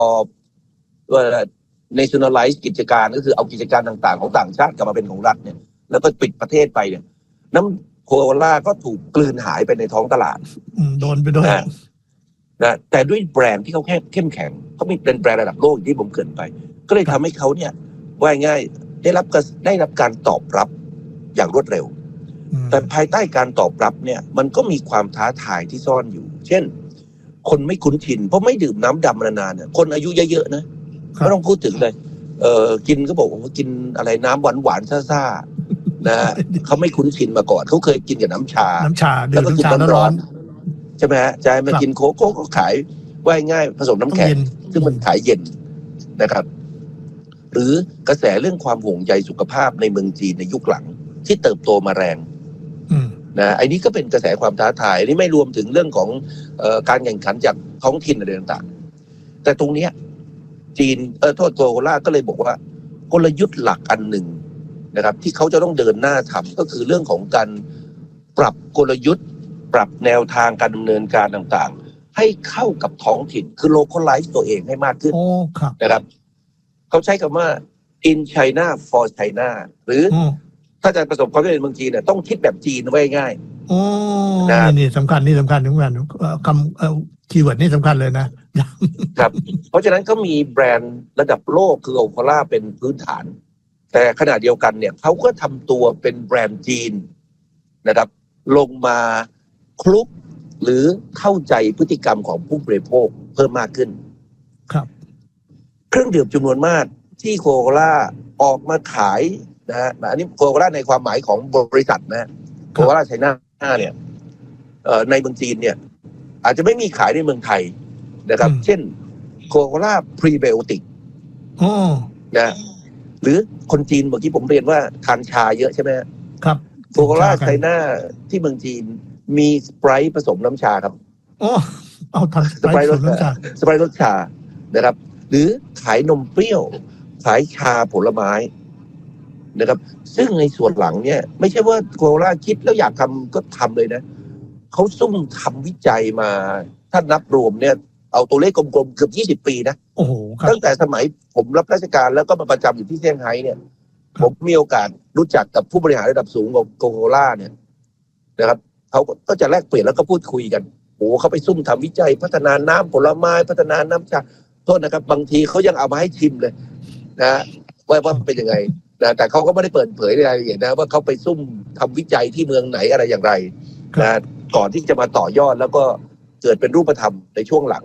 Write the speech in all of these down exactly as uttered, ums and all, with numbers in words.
ว่า nationalize กิจการก็คือเอากิจการต่างๆของต่างชาติกลับมาเป็นของรัฐเนี่ยแล้วก็ปิดประเทศไปเนี่ยน้ำโคลาก็ถูกกลืนหายไปในท้องตลาดโดนไปด้วยนะแต่ด้วยแบรนด์ที่เขาแค่เข้มแข็งเขามีเป็นแบรนด์ระดับโลกที่ผมเกินไปก็เลยทำให้เขาเนี่ยว่าง่ายได้รับได้รับการตอบรับอย่างรวดเร็วแต่ภายใต้การตอบรับเนี่ยมันก็มีความท้าทายที่ซ่อนอยู่เช่นคนไม่คุ้นชินเพราะไม่ดื่มน้ำดำมานานเนี่ยคนอายุเยอะๆนะไม่ต้องพูดถึงเลยเออกินก็บอกว่ากินอะไรน้ำหวานหวานซ่าๆนะเขาไม่คุ้นชินมาก่อนเขาเคยกินกับน้ำชาน้ำชาแล้วก็กินร้อนๆใช่ไหมฮะใจมากินโค้กก็ขายว่ายง่ายผสมน้ำแข็งซึ่งมันขายเย็นนะครับหรือกระแสเรื่องความห่วงใยสุขภาพในเมืองจีนในยุคหลังที่เติบโตมาแรงนะไอ้นี้ก็เป็นกระแสความท้าทายนี่ไม่รวมถึงเรื่องของเอ่อการแข่งขันจากท้องถิ่นอะไรต่างๆแต่ตรงเนี้ยจีนเออโทษโคโคล่าก็เลยบอกว่ากลยุทธ์หลักอันหนึ่งนะครับที่เขาจะต้องเดินหน้าทำก็คือเรื่องของการปรับกลยุทธ์ปรับแนวทางการดำเนินการต่างๆให้เข้ากับท้องถิ่นคือ localize ตัวเองให้มากขึ้นนะครับเขาใช้คำว่า in China for China หรือถ้าจะประสบความสำเร็จเมืองจีนเนี่ยต้องคิดแบบจีนไว้ง่ายโอ้นี่นี่สำคัญนี่สำคัญสำคัญคำคีย์เวิร์ดนี่สำคัญเลยนะครับเพราะฉะนั้นเขามีแบรนด์ระดับโลกคือโอคาร่าเป็นพื้นฐานแต่ขณะเดียวกันเนี่ยเขาก็ทำตัวเป็นแบรนด์จีนนะครับลงมาคลุกหรือเข้าใจพฤติกรรมของผู้บริโภคเพิ่มมากขึ้นครับเครื่องดื่มจำนวนมากที่โคโคล่าออกมาขายนะฮะอันนี้โคโคล่าในความหมายของบริษัทนะโคโคล่าไชน่าเนี่ยในเมืองจีนเนี่ยอาจจะไม่มีขายในเมืองไทยนะครับเช่นโคโคล่าพรีไบโอติกนะหรือคนจีนเมื่อกี้ผมเรียนว่าทานชาเยอะใช่ไหมครับโคโคล่าไชน่าที่เมืองจีนมีสไปร์ผสมน้ำชาครับโอ้เอาทำสไปร์ผสมน้ำชาสไปร์รสชานะครับหรือขายนมเปรี้ยวขายชาผลไม้นะครับซึ่งในส่วนหลังเนี่ยไม่ใช่ว่าโคโคล่าคิดแล้วอยากทำก็ทำเลยนะเขาซุ่มทำวิจัยมาถ้านับรวมเนี่ยเอาตัวเลขกลมๆเกือบยี่สิบปีนะโอ้โหตั้งแต่สมัยผมรับราชการแล้วก็มาประจำอยู่ที่เซี่ยงไฮ้เนี่ยผมมีโอกาสรู้จักกับผู้บริหารระดับสูงของโคโคล่าเนี่ยนะครับเขาก็จะแลกเปลี่ยนแล้วก็พูดคุยกันโอ้เขาไปซุ่มทำวิจัยพัฒนาน้ำผลไม้พัฒนาน้ำชาโทษนะครับบางทีเขายังเอามาให้ชิมเลยนะว่าว่าเป็นยังไงนะแต่เขาก็ไม่ได้เปิดเผยรายละเอียดนะว่าเขาไปซุ่มทำวิจัยที่เมืองไหนอะไรอย่างไรนะก่อนที่จะมาต่อยอดแล้วก็เกิดเป็นรูปธรรมในช่วงหลัง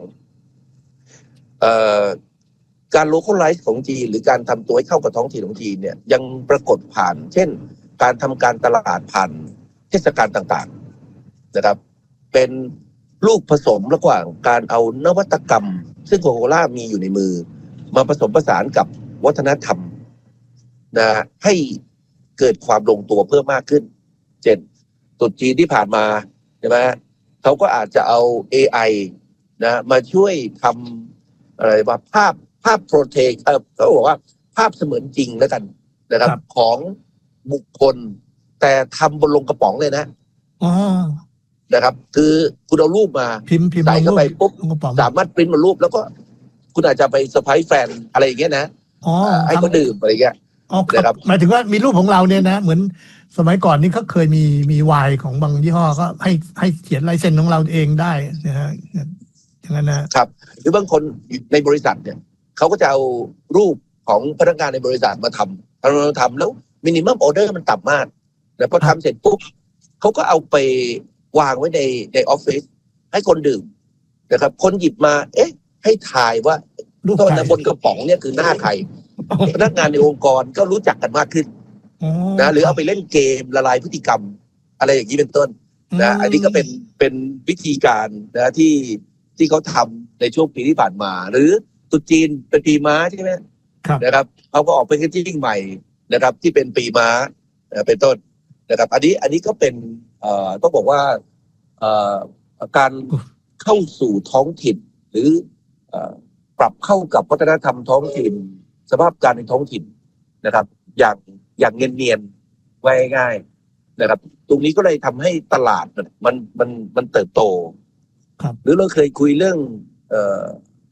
การโลคอลไลซ์ของจีนหรือการทำตัวให้เข้ากับท้องถิ่นของจีนเนี่ยยังปรากฏผ่านเช่นการทำการตลาดผ่านเทศกาลต่างๆนะครับเป็นลูกผสมระหว่างการเอานวัตกรรมซึ่งโคโคล่ามีอยู่ในมือมาผสมผสานกับวัฒนธรรมนะให้เกิดความลงตัวเพิ่มมากขึ้นเช่นตรุษจีนที่ผ่านมาใช่ไหมเขาก็อาจจะเอา เอ ไอ นะมาช่วยทำอะไรว่าภาพภาพโปรเทคเออเขาบอกว่าภาพเสมือนจริงแล้วกันนะครับของบุคคลแต่ทำบนลงกระป๋องเลยนะอ๋อนะครับคือคุณเอารูปมาพิมพ์พิมพ์ใส่เข้าไปปุ๊บสามารถปริ้นมารูปแล้วก็คุณอาจจะไปเซอร์ไพรส์แฟนอะไรอย่างเงี้ยนะอ๋อให้เขาดื่มอะไรอย่างเงี้ยนะครับหมายถึงว่ามีรูปของเราเนี่ยนะเหมือนสมัยก่อนนี่เขาเคยมีมีไวน์ของบางยี่ห้อก็ให้ให้เขียนลายเซ็นของเราเองได้นะฮะอย่างนั้นนะครับหรือบางคนในบริษัทเนี่ยเขาก็จะเอารูปของพนักงานในบริษัทมาทำเราทำแล้วมินิมัมออเดอร์มันต่ำมากแล้วพอทำเสร็จปุ๊บเขาก็เอาไปวางไว้ในในออฟฟิศให้คนดื่มนะครับคนหยิบมาเอ๊ะให้ถ่ายว่ารูปบนกระป๋องเนี่ยคือหน้าใครพนักงานในองค์กรก็รู้จักกันมากขึ้นนะหรือเอาไปเล่นเกมละลายพฤติกรรมอะไรอย่างนี้เป็นต้นนะอันนี้ก็เป็นเป็นวิธีการนะที่ที่เขาทำในช่วงปีที่ผ่านมาหรือตุจีนเป็นปีม้าใช่ไหมนะครับเขาก็ออกเป็นแพคเกจจิ้งใหม่นะครับที่เป็นปีม้าเป็นต้นนะครับอันนี้อันนี้ก็เป็นเอ่อต้องบอกว่าเอ่อการเข้าสู่ท้องถิ่นหรือเอ่อปรับเข้ากับวัฒนธรรมท้องถิ่นสภาพการในท้องถิ่นนะครับอย่างอย่างเนียนๆไว้ง่ายนะครับตรงนี้ก็เลยทำให้ตลาดมันมันมันเติบโตหรือเราเคยคุยเรื่องเอ่อ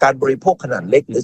การบริโภคขนาดเล็กหรือ